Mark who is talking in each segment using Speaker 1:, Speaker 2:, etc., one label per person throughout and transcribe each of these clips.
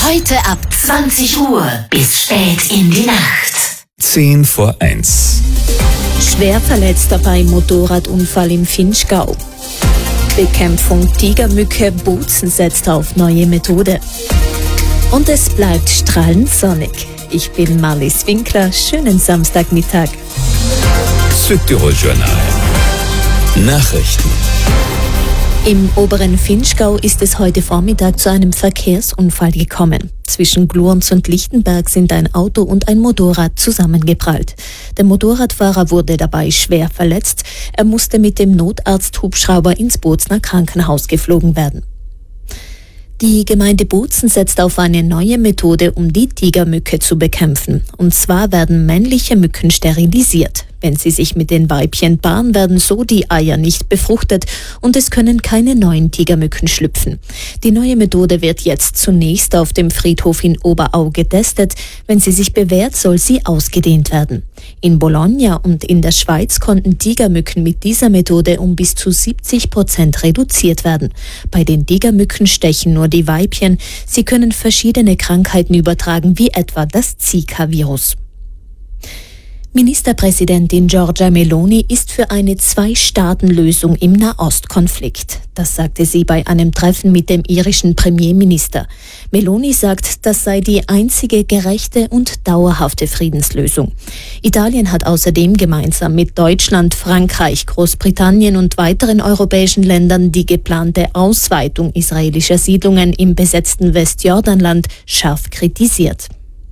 Speaker 1: Heute ab 20 Uhr bis spät in die Nacht.
Speaker 2: 1:10.
Speaker 3: Schwer Verletzter bei Motorradunfall im Vinschgau. Bekämpfung Tigermücke, Bozen setzt auf neue Methode. Und es bleibt strahlend sonnig. Ich bin Marlies Winkler. Schönen Samstagmittag.
Speaker 2: Südtirol Journal. Nachrichten.
Speaker 3: Im oberen Vinschgau ist es heute Vormittag zu einem Verkehrsunfall gekommen. Zwischen Glurns und Lichtenberg sind ein Auto und ein Motorrad zusammengeprallt. Der Motorradfahrer wurde dabei schwer verletzt. Er musste mit dem Notarzthubschrauber ins Bozener Krankenhaus geflogen werden. Die Gemeinde Bozen setzt auf eine neue Methode, um die Tigermücke zu bekämpfen. Und zwar werden männliche Mücken sterilisiert. Wenn sie sich mit den Weibchen paaren, werden so die Eier nicht befruchtet und es können keine neuen Tigermücken schlüpfen. Die neue Methode wird jetzt zunächst auf dem Friedhof in Oberau getestet. Wenn sie sich bewährt, soll sie ausgedehnt werden. In Bologna und in der Schweiz konnten Tigermücken mit dieser Methode um bis zu 70% reduziert werden. Bei den Tigermücken stechen nur die Weibchen. Sie können verschiedene Krankheiten übertragen, wie etwa das Zika-Virus. Ministerpräsidentin Giorgia Meloni ist für eine Zwei-Staaten-Lösung im Nahostkonflikt. Das sagte sie bei einem Treffen mit dem irischen Premierminister. Meloni sagt, das sei die einzige gerechte und dauerhafte Friedenslösung. Italien hat außerdem gemeinsam mit Deutschland, Frankreich, Großbritannien und weiteren europäischen Ländern die geplante Ausweitung israelischer Siedlungen im besetzten Westjordanland scharf kritisiert.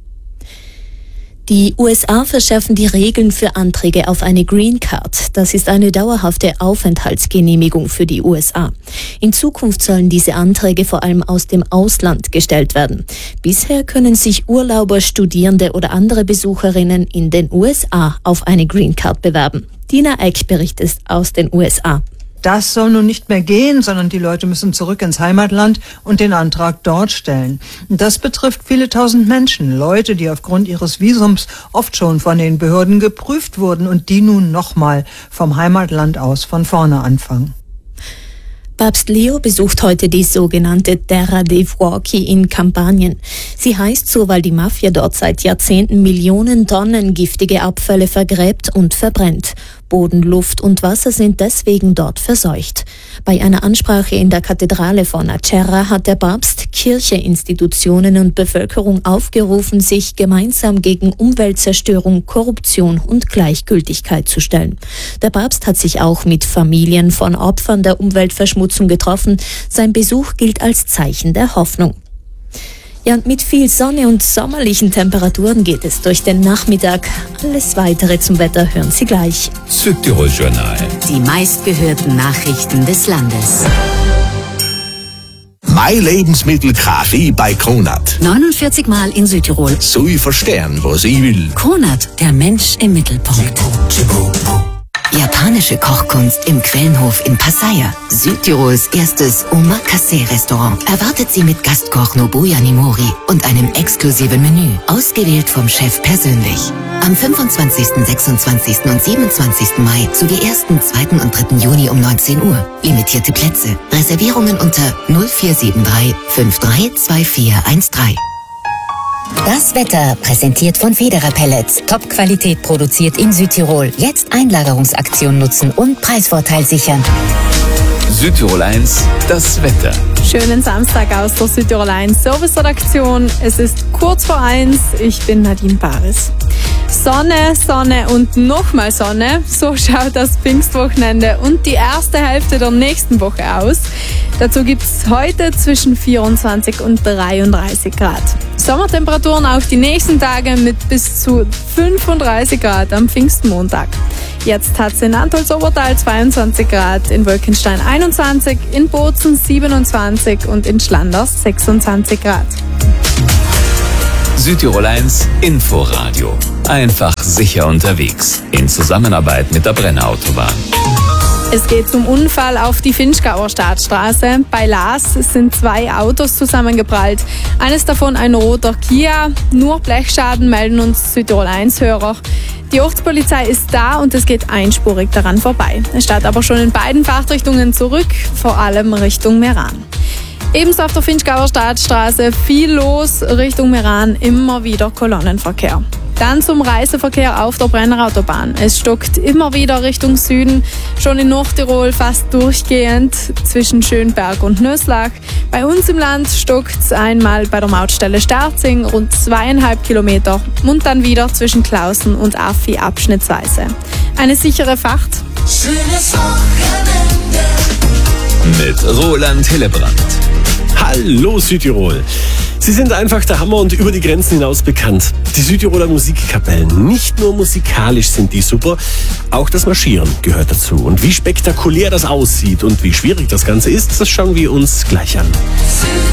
Speaker 3: Die USA verschärfen die Regeln für Anträge auf eine Green Card. Das ist eine dauerhafte Aufenthaltsgenehmigung für die USA. In Zukunft sollen diese Anträge vor allem aus dem Ausland gestellt werden. Bisher können sich Urlauber, Studierende oder andere Besucherinnen in den USA auf eine Green Card bewerben. Dina Eck berichtet aus den USA.
Speaker 4: Das soll nun nicht mehr gehen, sondern die Leute müssen zurück ins Heimatland und den Antrag dort stellen. Und das betrifft viele tausend Menschen, Leute, die aufgrund ihres Visums oft schon von den Behörden geprüft wurden und die nun nochmal vom Heimatland aus von vorne anfangen.
Speaker 3: Papst Leo besucht heute die sogenannte Terra dei Fuochi in Kampanien. Sie heißt so, weil die Mafia dort seit Jahrzehnten Millionen Tonnen giftige Abfälle vergräbt und verbrennt. Boden, Luft und Wasser sind deswegen dort verseucht. Bei einer Ansprache in der Kathedrale von Acerra hat der Papst Kirche, Institutionen und Bevölkerung aufgerufen, sich gemeinsam gegen Umweltzerstörung, Korruption und Gleichgültigkeit zu stellen. Der Papst hat sich auch mit Familien von Opfern der Umweltverschmutzung getroffen. Sein Besuch gilt als Zeichen der Hoffnung. Ja, und mit viel Sonne und sommerlichen Temperaturen geht es durch den Nachmittag. Alles Weitere zum Wetter hören Sie gleich.
Speaker 2: Südtirol Journal.
Speaker 1: Die meistgehörten Nachrichten des Landes.
Speaker 5: Mein Lebensmittel Kaffee bei Kronat.
Speaker 1: 49 Mal in Südtirol.
Speaker 5: So ich verstehen, was ich will.
Speaker 1: Kronat, der Mensch im Mittelpunkt. Japanische Kochkunst im Quellenhof in Pasaya. Südtirols erstes Omakase-Restaurant erwartet Sie mit Gastkoch Nobuya Nimori und einem exklusiven Menü, ausgewählt vom Chef persönlich. Am 25., 26. und 27. Mai sowie 1., 2. und 3. Juni um 19 Uhr. Limitierte Plätze. Reservierungen unter 0473 532413.
Speaker 6: Das Wetter präsentiert von Federer Pellets. Top-Qualität produziert in Südtirol. Jetzt Einlagerungsaktion nutzen und Preisvorteil sichern.
Speaker 2: Südtirol 1, das Wetter.
Speaker 7: Schönen Samstag aus der Südtirol 1 Serviceredaktion. Es ist kurz vor 1. Ich bin Nadine Paris. Sonne, Sonne und nochmal Sonne. So schaut das Pfingstwochenende und die erste Hälfte der nächsten Woche aus. Dazu gibt es heute zwischen 24 und 33 Grad. Sommertemperaturen auch die nächsten Tage mit bis zu 35 Grad am Pfingstmontag. Jetzt hat es in Antholz-Obertal 22 Grad, in Wolkenstein 21, in Bozen 27 und in Schlanders 26 Grad.
Speaker 2: Südtirol 1 Inforadio. Einfach sicher unterwegs. In Zusammenarbeit mit der Brenner-Autobahn.
Speaker 7: Es geht zum Unfall auf die Vinschgauer Staatsstraße. Bei Laas sind 2 Autos zusammengeprallt. Eines davon ein roter Kia. Nur Blechschaden melden uns Südtirol 1-Hörer. Die Ortspolizei ist da und es geht einspurig daran vorbei. Es startet aber schon in beiden Fahrtrichtungen zurück, vor allem Richtung Meran. Ebenso auf der Vinschgauer Staatsstraße viel los, Richtung Meran immer wieder Kolonnenverkehr. Dann zum Reiseverkehr auf der Brenner Autobahn. Es stockt immer wieder Richtung Süden, schon in Nordtirol fast durchgehend zwischen Schönberg und Nöslach. Bei uns im Land stockt es einmal bei der Mautstelle Sterzing rund 2,5 Kilometer und dann wieder zwischen Klausen und Affi abschnittsweise. Eine sichere Fahrt.
Speaker 5: Schönes Wochenende
Speaker 2: Mit Roland Hillebrand.
Speaker 8: Hallo Südtirol! Sie sind einfach der Hammer und über die Grenzen hinaus bekannt. Die Südtiroler Musikkapellen. Nicht nur musikalisch sind die super, auch das Marschieren gehört dazu. Und wie spektakulär das aussieht und wie schwierig das Ganze ist, das schauen wir uns gleich an.